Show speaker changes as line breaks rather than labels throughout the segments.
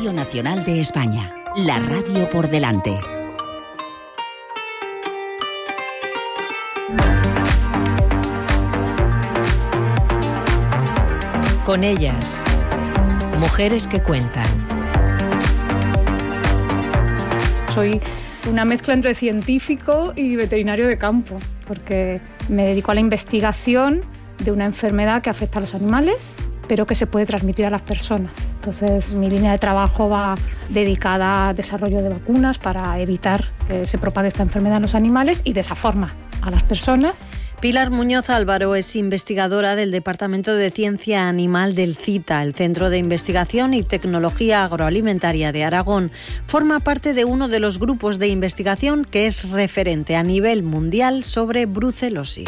Radio Nacional de España, la radio por delante.
Con ellas, mujeres que cuentan.
Soy una mezcla entre científico y veterinario de campo, porque me dedico a la investigación de una enfermedad que afecta a los animales, pero que se puede transmitir a las personas. Entonces, mi línea de trabajo va dedicada al desarrollo de vacunas para evitar que se propague esta enfermedad en los animales y de esa forma a las personas.
Pilar Muñoz Álvaro es investigadora del Departamento de Ciencia Animal del CITA, el Centro de Investigación y Tecnología Agroalimentaria de Aragón. Forma parte de uno de los grupos de investigación que es referente a nivel mundial sobre brucelosis.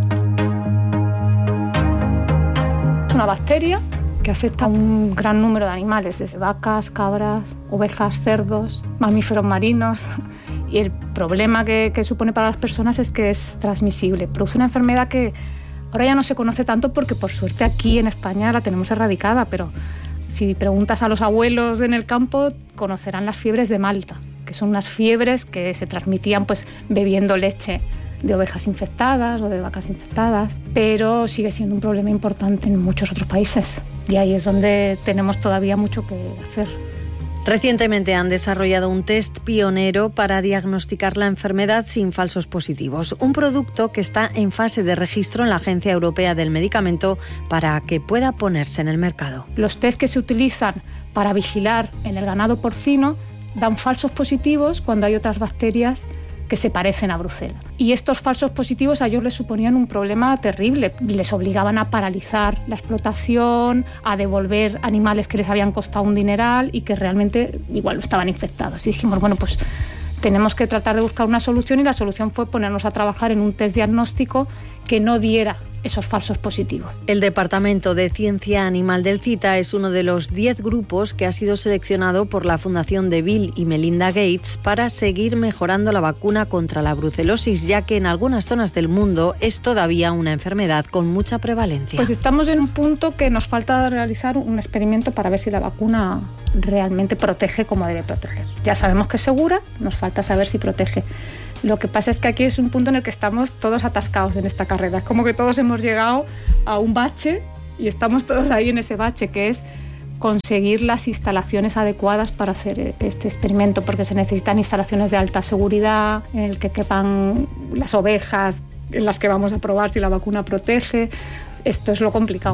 Es una bacteria que afecta a un gran número de animales, desde vacas, cabras, ovejas, cerdos, mamíferos marinos. Y el problema que supone para las personas es que es transmisible. Produce una enfermedad que ahora ya no se conoce tanto porque por suerte aquí en España la tenemos erradicada, pero si preguntas a los abuelos en el campo conocerán las fiebres de Malta, que son unas fiebres que se transmitían pues bebiendo leche de ovejas infectadas o de vacas infectadas, pero sigue siendo un problema importante en muchos otros países y ahí es donde tenemos todavía mucho que hacer.
Recientemente han desarrollado un test pionero para diagnosticar la enfermedad sin falsos positivos, un producto que está en fase de registro en la Agencia Europea del Medicamento para que pueda ponerse en el mercado.
Los test que se utilizan para vigilar en el ganado porcino dan falsos positivos cuando hay otras bacterias que se parecen a brucela. Y estos falsos positivos a ellos les suponían un problema terrible. Les obligaban a paralizar la explotación, a devolver animales que les habían costado un dineral y que realmente igual no estaban infectados. Y dijimos, bueno, pues tenemos que tratar de buscar una solución y la solución fue ponernos a trabajar en un test diagnóstico que no diera esos falsos positivos.
El Departamento de Ciencia Animal del CITA es uno de los 10 grupos que ha sido seleccionado por la Fundación de Bill y Melinda Gates para seguir mejorando la vacuna contra la brucelosis, ya que en algunas zonas del mundo es todavía una enfermedad con mucha prevalencia.
Pues estamos en un punto que nos falta realizar un experimento para ver si la vacuna realmente protege como debe proteger. Ya sabemos que es segura, nos falta saber si protege. Lo que pasa es que aquí es un punto en el que estamos todos atascados en esta carrera. Es como que todos hemos llegado a un bache y estamos todos ahí en ese bache, que es conseguir las instalaciones adecuadas para hacer este experimento, porque se necesitan instalaciones de alta seguridad, en el que quepan las ovejas, en las que vamos a probar si la vacuna protege. Esto es lo complicado.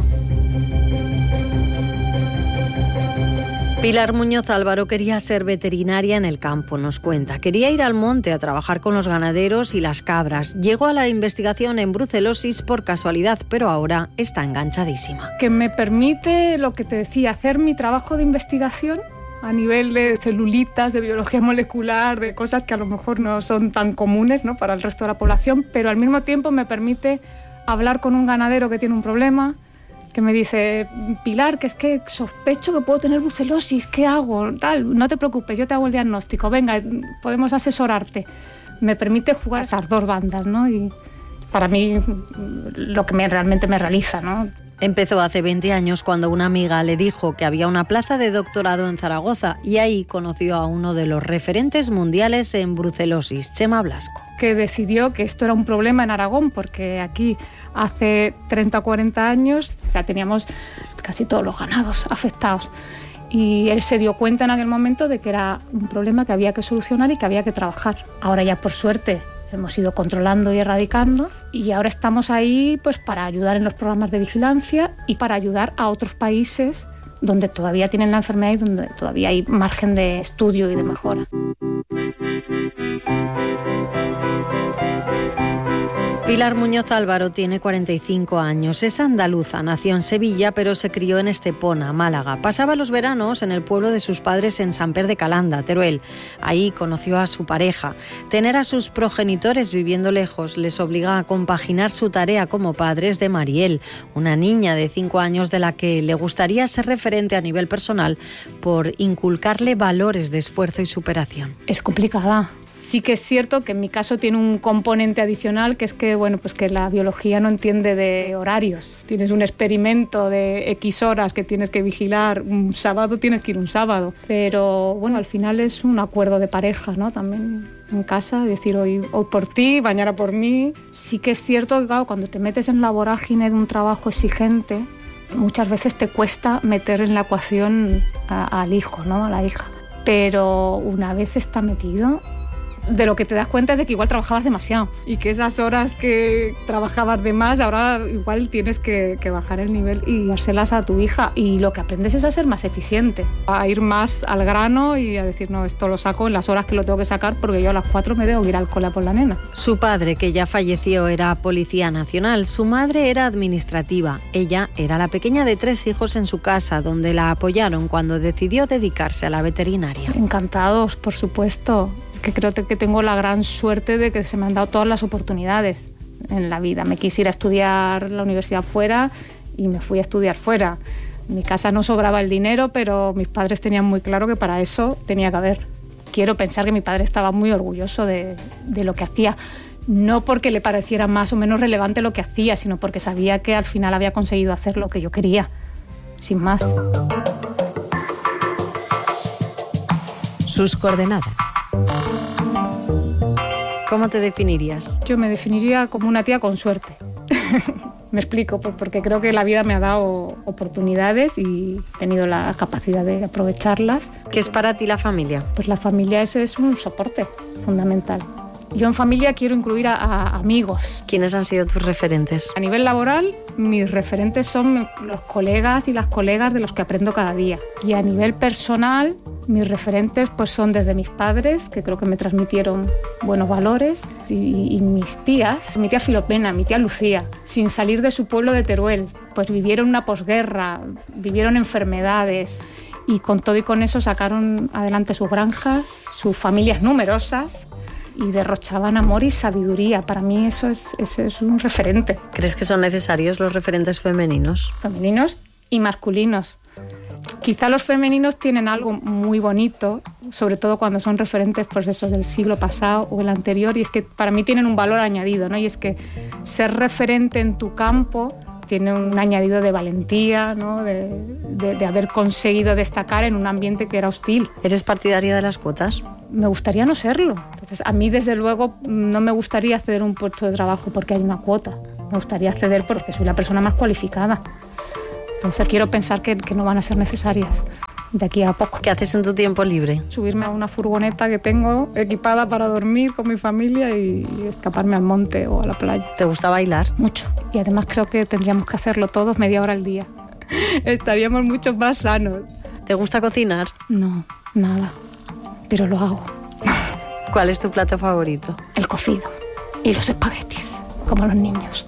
Pilar Muñoz Álvaro quería ser veterinaria en el campo, nos cuenta. Quería ir al monte a trabajar con los ganaderos y las cabras. Llegó a la investigación en brucelosis por casualidad, pero ahora está enganchadísima.
Que me permite, lo que te decía, hacer mi trabajo de investigación a nivel de celulitas, de biología molecular, de cosas que a lo mejor no son tan comunes, ¿no?, para el resto de la población, pero al mismo tiempo me permite hablar con un ganadero que tiene un problema, que me dice, Pilar, que es que sospecho que puedo tener brucelosis, ¿qué hago? Tal, no te preocupes, yo te hago el diagnóstico, venga, podemos asesorarte. Me permite jugar esas dos bandas, ¿no? Y para mí lo que realmente me realiza, ¿no?
Empezó hace 20 años cuando una amiga le dijo que había una plaza de doctorado en Zaragoza y ahí conoció a uno de los referentes mundiales en brucelosis, Chema Blasco.
Que decidió que esto era un problema en Aragón, porque aquí hace 30 o 40 años ya teníamos casi todos los ganados afectados. Y él se dio cuenta en aquel momento de que era un problema que había que solucionar y que había que trabajar. Ahora ya, por suerte, hemos ido controlando y erradicando y ahora estamos ahí pues para ayudar en los programas de vigilancia y para ayudar a otros países donde todavía tienen la enfermedad y donde todavía hay margen de estudio y de mejora.
Pilar Muñoz Álvaro tiene 45 años, es andaluza, nació en Sevilla pero se crió en Estepona, Málaga. Pasaba los veranos en el pueblo de sus padres en Samper de Calanda, Teruel. Ahí conoció a su pareja. Tener a sus progenitores viviendo lejos les obliga a compaginar su tarea como padres de Mariel, una niña de 5 años de la que le gustaría ser referente a nivel personal por inculcarle valores de esfuerzo y superación.
Es complicada. Sí que es cierto que en mi caso tiene un componente adicional, que es que, bueno, pues que la biología no entiende de horarios. Tienes un experimento de X horas que tienes que vigilar, un sábado tienes que ir un sábado. Pero bueno, al final es un acuerdo de pareja, ¿no? También en casa, decir hoy por ti, mañana por mí. Sí que es cierto que, claro, cuando te metes en la vorágine de un trabajo exigente, muchas veces te cuesta meter en la ecuación al hijo, ¿no? A la hija. Pero una vez está metido, de lo que te das cuenta es de que igual trabajabas demasiado y que esas horas que trabajabas de más, ahora igual tienes que bajar el nivel y dárselas a tu hija. Y lo que aprendes es a ser más eficiente, a ir más al grano y a decir, no, esto lo saco en las horas que lo tengo que sacar porque yo a las 4 me debo ir al cole por la nena.
Su padre, que ya falleció, era policía nacional. Su madre era administrativa. Ella era la pequeña de 3 hijos en su casa, donde la apoyaron cuando decidió dedicarse a la veterinaria.
Encantados, por supuesto. Es que creo que tengo la gran suerte de que se me han dado todas las oportunidades en la vida. Me quise ir a estudiar la universidad fuera y me fui a estudiar fuera. En mi casa no sobraba el dinero, pero mis padres tenían muy claro que para eso tenía que haber. Quiero pensar que mi padre estaba muy orgulloso de lo que hacía. No porque le pareciera más o menos relevante lo que hacía, sino porque sabía que al final había conseguido hacer lo que yo quería, sin más.
Sus coordenadas.
¿Cómo te definirías?
Yo me definiría como una tía con suerte. Me explico, porque creo que la vida me ha dado oportunidades y he tenido la capacidad de aprovecharlas.
¿Qué es para ti la familia?
Pues la familia es un soporte fundamental. Yo en familia quiero incluir a amigos.
¿Quiénes han sido tus referentes?
A nivel laboral, mis referentes son los colegas y las colegas de los que aprendo cada día. Y a nivel personal, mis referentes pues son desde mis padres, que creo que me transmitieron buenos valores, y mis tías, mi tía Filomena, mi tía Lucía, sin salir de su pueblo de Teruel, pues vivieron una posguerra, vivieron enfermedades y con todo y con eso sacaron adelante sus granjas, sus familias numerosas, y derrochaban amor y sabiduría. Para mí eso es un referente.
¿Crees que son necesarios los referentes femeninos?
Femeninos y masculinos. Quizá los femeninos tienen algo muy bonito, sobre todo cuando son referentes pues eso, del siglo pasado o el anterior, y es que para mí tienen un valor añadido, ¿no? Y es que ser referente en tu campo tiene un añadido de valentía, ¿no? de haber conseguido destacar en un ambiente que era hostil.
¿Eres partidaria de las cuotas?
Me gustaría no serlo. Entonces, a mí, desde luego, no me gustaría acceder a un puesto de trabajo porque hay una cuota. Me gustaría acceder porque soy la persona más cualificada. Entonces, quiero pensar que no van a ser necesarias de aquí a poco.
¿Qué haces en tu tiempo libre?
Subirme a una furgoneta que tengo equipada para dormir con mi familia y escaparme al monte o a la playa.
¿Te gusta bailar?
Mucho. Y además creo que tendríamos que hacerlo todos media hora al día. Estaríamos mucho más sanos.
¿Te gusta cocinar?
No, nada. Pero lo hago.
¿Cuál es tu plato favorito?
El cocido y los espaguetis, como los niños.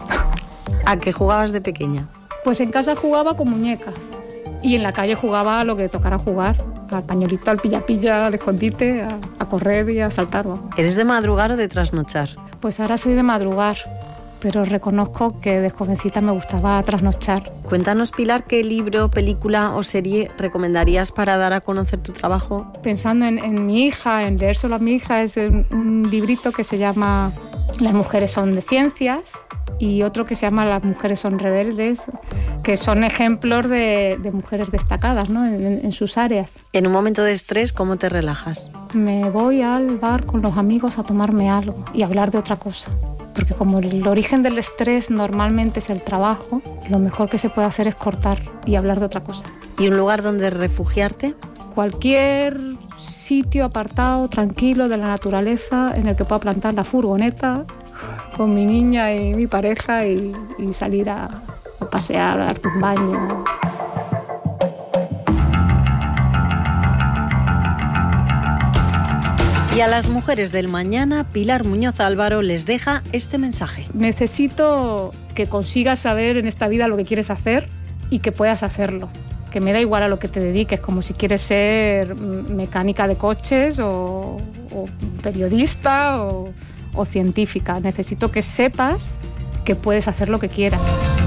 ¿A qué jugabas de pequeña?
Pues en casa jugaba con muñecas y en la calle jugaba a lo que tocara jugar, al pañuelito, al pilla-pilla, al escondite, a correr y a saltar.
¿Eres de madrugar o de trasnochar?
Pues ahora soy de madrugar, pero reconozco que de jovencita me gustaba trasnochar.
Cuéntanos, Pilar, ¿qué libro, película o serie recomendarías para dar a conocer tu trabajo?
Pensando en mi hija, en leer solo a mi hija, es un librito que se llama Las mujeres son de ciencias y otro que se llama Las mujeres son rebeldes, que son ejemplos de mujeres destacadas, ¿no? en sus áreas.
En un momento de estrés, ¿cómo te relajas?
Me voy al bar con los amigos a tomarme algo y a hablar de otra cosa. Porque como el origen del estrés normalmente es el trabajo, lo mejor que se puede hacer es cortar y hablar de otra cosa.
¿Y un lugar donde refugiarte?
Cualquier sitio apartado, tranquilo, de la naturaleza, en el que pueda plantar la furgoneta con mi niña y mi pareja y salir a pasear, a darte un baño.
Y a las mujeres del mañana, Pilar Muñoz Álvaro les deja este mensaje.
Necesito que consigas saber en esta vida lo que quieres hacer y que puedas hacerlo. Que me da igual a lo que te dediques, como si quieres ser mecánica de coches o periodista o científica. Necesito que sepas que puedes hacer lo que quieras.